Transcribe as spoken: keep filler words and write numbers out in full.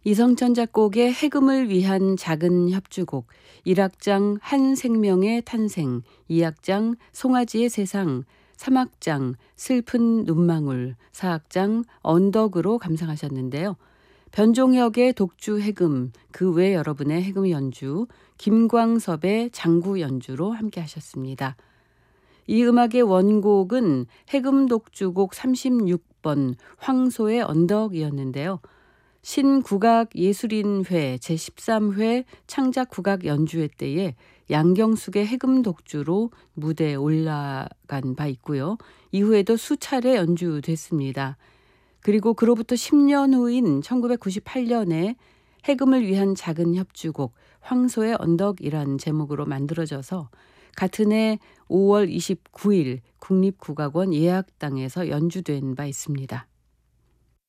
이성천 작곡의 해금을 위한 작은 협주곡, 일 악장 한 생명의 탄생, 이 악장 송아지의 세상, 삼 악장 슬픈 눈망울, 사 악장 언덕으로 감상하셨는데요. 변종혁의 독주 해금, 그 외 여러분의 해금 연주, 김광섭의 장구 연주로 함께 하셨습니다. 이 음악의 원곡은 해금 독주곡 삼십육 번 황소의 언덕이었는데요. 신국악예술인회 제십삼 회 창작국악 연주회 때에 양경숙의 해금 독주로 무대에 올라간 바 있고요. 이후에도 수차례 연주됐습니다. 그리고 그로부터 십 년 후인 천구백구십팔 년에 해금을 위한 작은 협주곡 황소의 언덕이란 제목으로 만들어져서 같은 해 오월 이십구일 국립국악원 예악당에서 연주된 바 있습니다.